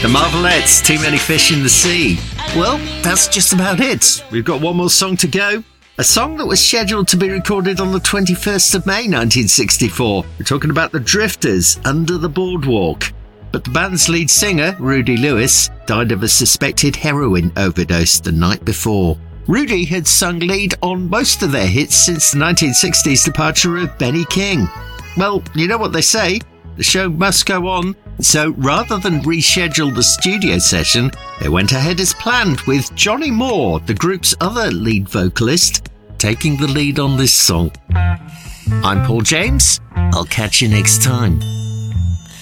The Marvelettes, Too Many Fish in the Sea. Well, that's just about it. We've got one more song to go. A song that was scheduled to be recorded on the 21st of May 1964. We're talking about the Drifters, Under the Boardwalk. But the band's lead singer, Rudy Lewis, died of a suspected heroin overdose the night before. Rudy had sung lead on most of their hits since the 1960s departure of Benny King. Well, you know what they say, the show must go on. So rather than reschedule the studio session, they went ahead as planned with Johnny Moore, the group's other lead vocalist, taking the lead on this song. I'm Paul James. I'll catch you next time.